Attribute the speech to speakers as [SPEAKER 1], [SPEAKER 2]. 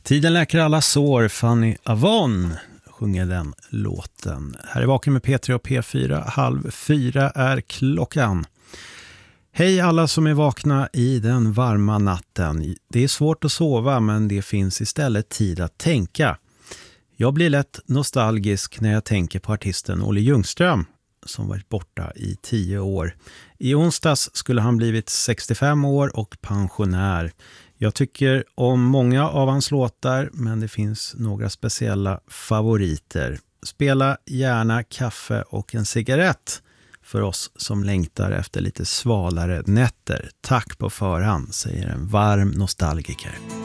[SPEAKER 1] Tiden läker alla sår, Fanny Avon sjunger den låten. Här är Vaken med P3 och P4, 3:30 är klockan. Hej alla som är vakna i den varma natten. Det är svårt att sova, men det finns istället tid att tänka. Jag blir lätt nostalgisk när jag tänker på artisten Olle Ljungström som varit borta i 10 år. I onsdags skulle han blivit 65 år och pensionär. Jag tycker om många av hans låtar, men det finns några speciella favoriter. Spela gärna kaffe och en cigarett för oss som längtar efter lite svalare nätter. Tack på förhand, säger en varm nostalgiker.